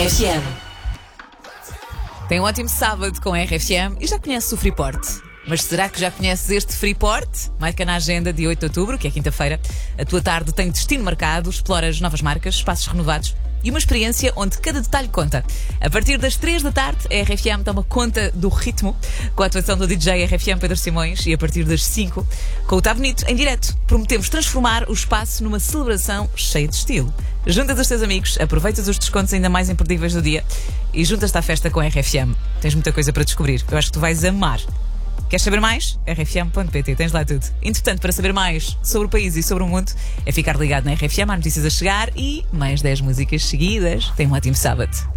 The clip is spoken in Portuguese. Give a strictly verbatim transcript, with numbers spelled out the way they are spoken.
F M. Tem um ótimo sábado com a R F M e já conheces o Freeport. Mas será que já conheces este Freeport? Marca na agenda de oito de outubro, que é quinta-feira. A tua tarde tem destino marcado, exploras novas marcas, espaços renovados e uma experiência onde cada detalhe conta. A partir das três da tarde, a R F M toma conta do ritmo, com a atuação do D J R F M Pedro Simões, e a partir das cinco, com o Tá Bonito em direto, prometemos transformar o espaço numa celebração cheia de estilo. Juntas os teus amigos, aproveitas os descontos ainda mais imperdíveis do dia e juntas-te à festa com a R F M. Tens muita coisa para descobrir. Eu acho que tu vais amar. Queres saber mais? R F M ponto pt, tens lá tudo. Entretanto, para saber mais sobre o país e sobre o mundo, é ficar ligado na R F M, há notícias a chegar e mais dez músicas seguidas. Tem um ótimo sábado.